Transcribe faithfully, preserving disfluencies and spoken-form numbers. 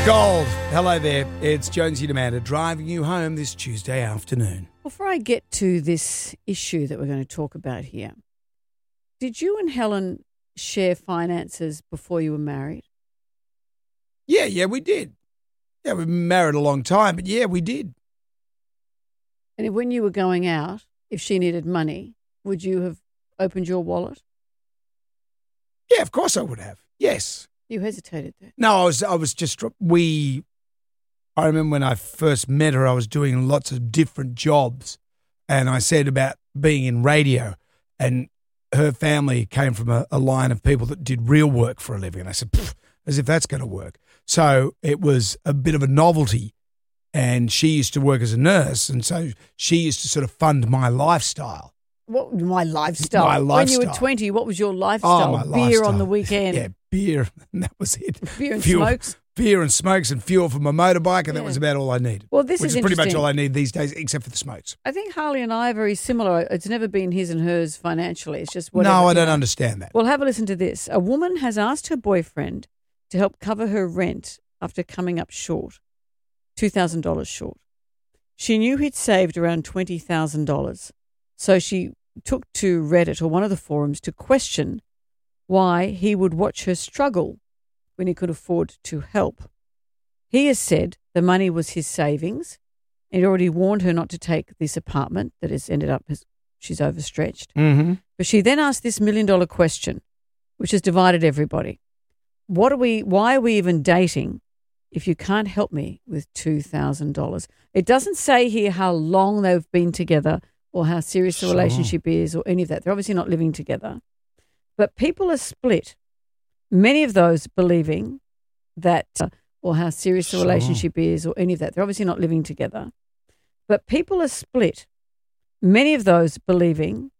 Gold. Hello there. It's Jonesy Amanda driving you home this Tuesday afternoon. Before I get to this issue that we're going to talk about here, did you and Helen share finances before you were married? Yeah, yeah, we did. Yeah, we've been married a long time, but yeah, we did. And if- when you were going out, if she needed money, would you have opened your wallet? Yeah, of course I would have. Yes. You hesitated there. No, I was, I was just, we, I remember when I first met her, I was doing lots of different jobs. And I said about being in radio, and her family came from a, a line of people that did real work for a living. And I said, as if that's going to work. So it was a bit of a novelty. And she used to work as a nurse. And so she used to sort of fund my lifestyle. What my lifestyle? My lifestyle. When you were twenty, what was your lifestyle? Oh, my Beer lifestyle. on the weekend. Yeah, beer. And that was it. Beer and fuel, smokes. Beer and smokes and fuel for my motorbike, and Yeah. that was about all I needed. Well, this which is is pretty much interesting. all I need these days, except for the smokes. I think Harley and I are very similar. It's never been his and hers financially. It's just whatever. No, I you don't know. understand that. Well, have a listen to this. A woman has asked her boyfriend to help cover her rent after coming up short, two thousand dollars short. She knew he'd saved around twenty thousand dollars, so she took to Reddit or one of the forums to question why he would watch her struggle when he could afford to help. He has said the money was his savings, and he'd already warned her not to take this apartment that has ended up as she's overstretched. Mm-hmm. But she then asked this million dollar question, which has divided everybody. What are we, why are we even dating if you can't help me with two thousand dollars? It doesn't say here how long they've been together or how serious the Sure. relationship is or any of that. They're obviously not living together. But people are split. Many of those believing that, uh, or how serious the Sure. relationship is or any of that. They're obviously not living together. But people are split. Many of those believing